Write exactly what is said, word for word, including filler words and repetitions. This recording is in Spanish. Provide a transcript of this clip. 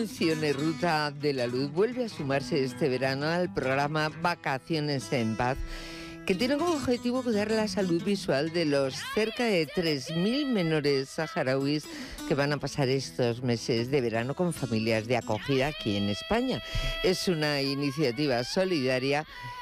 Fundación Ruta de la Luz vuelve a sumarse este verano al programa Vacaciones en Paz, que tiene como objetivo cuidar la salud visual de los cerca de tres mil menores saharauis que van a pasar estos meses de verano con familias de acogida aquí en España. Es una iniciativa solidaria